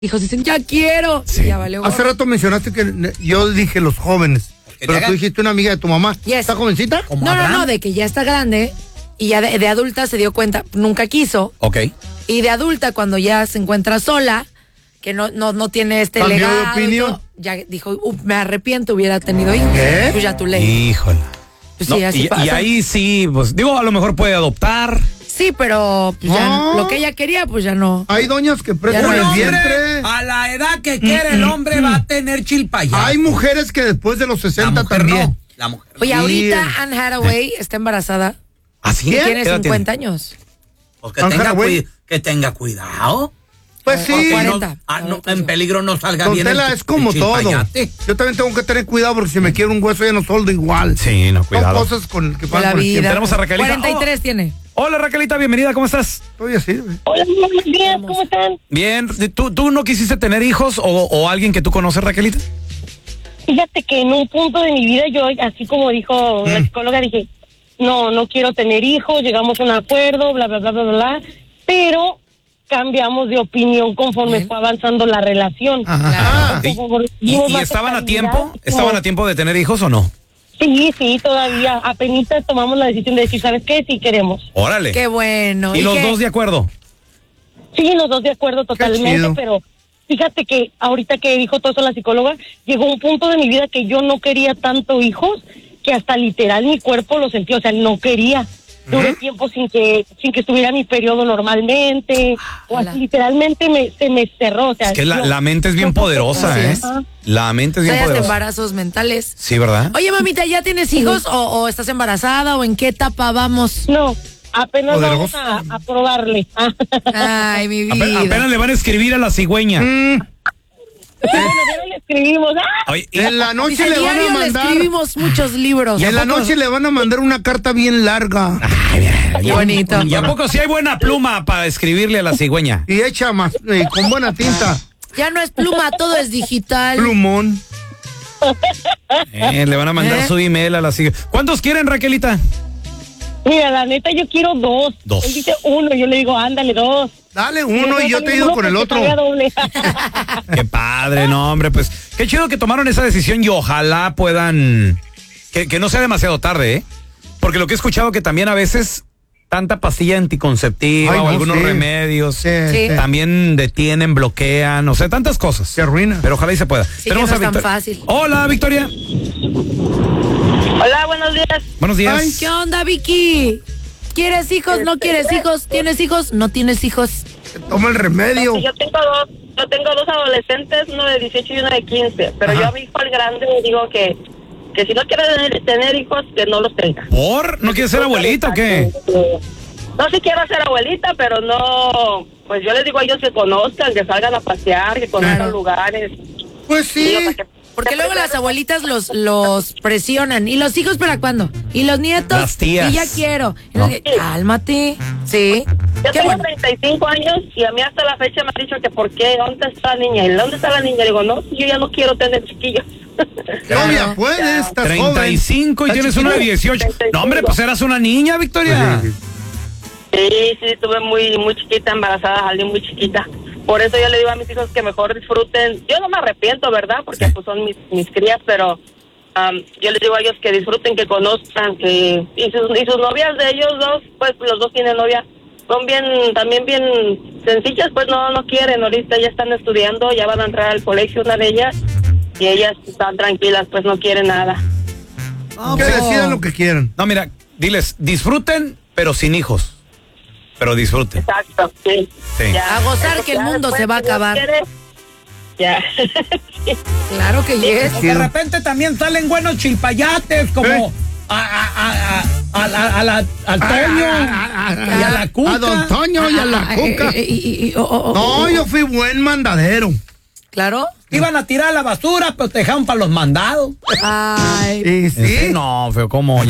hijos dicen, ya quiero. Sí. Ya vale. Hace rato mencionaste que yo dije los jóvenes, pero tú dijiste una amiga de tu mamá. Yes. ¿Está jovencita? No, de que ya está grande y ya de adulta se dio cuenta, nunca quiso. Ok. Y de adulta, cuando ya se encuentra sola, que no tiene este ¿Cambió de legado, opinión? ya dijo, me arrepiento, hubiera tenido hijos. ¿Qué? Pues ya tú leí. Híjole. Pues No, sí, así y pasa. ahí sí, pues digo, a lo mejor puede adoptar. Sí, pero pues, ya No. lo que ella quería, pues ya no. Hay doñas que prestan Ya el no. vientre. A la edad que quiere el hombre va a tener chilpayá. Hay mujeres que después de los 60 la mujer también. no. La mujer. Oye, Sí. ahorita Anne Hathaway está embarazada ¿Así? y ¿Quién? tiene ¿Qué edad 50 años. Pues que, Ángel tenga Güey. que tenga cuidado. Pues sí. Que no, 40. en peligro no salga Don bien Tela, el es como todo. chilpayate. Yo también tengo que tener cuidado porque si me quiero un hueso ya no soldo igual. Sí, no, cuidado. Son cosas con que De pasan la con el tiempo. vida. Tenemos a Raquelita. 43 tiene. Hola, Raquelita, bienvenida, ¿cómo estás? Estoy así, güey. Hola, buenos días, ¿cómo están? Bien. ¿Tú no quisiste tener hijos o alguien que tú conoces, Raquelita? Fíjate que en un punto de mi vida yo, así como dijo la psicóloga, dije, no quiero tener hijos, llegamos a un acuerdo, bla, bla, bla, bla, bla, pero cambiamos de opinión conforme fue avanzando la relación. Ajá. Conforme ¿Y vimos más estaban a estabilidad, tiempo? ¿Estaban a tiempo de tener hijos o no? Sí, todavía. Apenas tomamos la decisión de decir, ¿sabes qué? Sí queremos. Órale. Qué bueno. ¿Y los qué? dos de acuerdo? Sí, los dos de acuerdo totalmente, chido. pero fíjate que ahorita que dijo todo eso la psicóloga, llegó un punto de mi vida que yo no quería tanto hijos, que hasta literal mi cuerpo lo sentía, o sea, no quería. Duré tiempo sin que estuviera mi periodo normalmente, o así literalmente se me cerró, o sea. Es que yo- la mente es bien yo- poderosa, Así ¿eh? es. La mente es bien ¿Sabes de poderosa. embarazos mentales? Sí, ¿verdad? Oye, mamita, ¿ya tienes hijos o estás embarazada o en qué etapa vamos? No, apenas Poderoso. vamos a probarle. Ay, mi vida. Apenas le van a escribir a la cigüeña. Bueno, ya le escribimos. ¡Ah! Oye, En la noche Dice, le van diario a le mandar. escribimos muchos libros. Y en la noche le van a mandar una carta bien larga. Qué bonito. ¿Y a poco sí hay buena pluma para escribirle a la cigüeña? Y hecha más, con buena tinta. Ya no es pluma, todo es digital. Plumón. Le van a mandar su email a la cigüeña. ¿Cuántos quieren, Raquelita? Mira, la neta, yo quiero dos. Dos. Él dice uno, yo le digo, ándale, dos. Dale uno y yo te ayudo con el otro. Qué padre, no, hombre, pues qué chido que tomaron esa decisión y ojalá puedan, que no sea demasiado tarde, ¿eh? Porque lo que he escuchado que también a veces tanta pastilla anticonceptiva Ay, o no, algunos sí. remedios Sí. también detienen, bloquean, o sea, tantas cosas. Se arruina. Pero ojalá y se pueda. que no es tan fácil. Hola, Victoria. Hola, buenos días. Buenos días. Ay, ¿Qué onda, Vicky? ¿Quieres hijos? ¿No quieres hijos? ¿Tienes hijos? ¿No tienes hijos? Toma el remedio. Yo tengo dos adolescentes, uno de 18 y uno de 15, pero Ajá. yo a mi hijo el grande le digo que si no quiere tener hijos, que no los tenga. ¿Por? ¿No quieres ser abuelita o qué? No, sí quiero ser abuelita, pero no, pues yo les digo a ellos que conozcan, que salgan a pasear, que conozcan Claro. lugares. Pues sí. Digo, para que- Porque luego las abuelitas los presionan. ¿Y los hijos para cuándo? ¿Y los nietos? Las tías. Y ya quiero. Y No. cálmate. Sí. Yo Qué tengo bueno. 35 años y a mí hasta la fecha me ha dicho que por qué, ¿dónde está la niña? ¿Y dónde está la niña? Le digo, no, yo ya no quiero tener chiquillos. Todavía puedes, estás 35 y joven. tienes una de 18. No, hombre, pues eras una niña, Victoria. Sí, estuve muy chiquita, embarazada, salí muy chiquita. Por eso yo le digo a mis hijos que mejor disfruten. Yo no me arrepiento, ¿verdad? Porque pues son mis crías, pero yo les digo a ellos que disfruten, que conozcan, que y sus novias de ellos dos, pues los dos tienen novia, son también bien sencillas, pues no quieren, ahorita ya están estudiando, ya van a entrar al colegio una de ellas, y ellas están tranquilas, pues no quieren nada. Que decidan lo que quieran. No, mira, diles, disfruten, pero sin hijos. Pero disfruten. Exacto, sí. Sí. Ya, A gozar eso que el ya mundo después, se va a si Dios acabar. quiere, ya. Sí. Claro que yes. De repente también salen buenos chilpayates, como al Toño y a la Cuca. A don Toño y a la Cuca. No, yo fui buen mandadero. Claro. Iban a tirar la basura, pero te dejaron para los mandados. Ay. Y sí. No, feo, ¿cómo?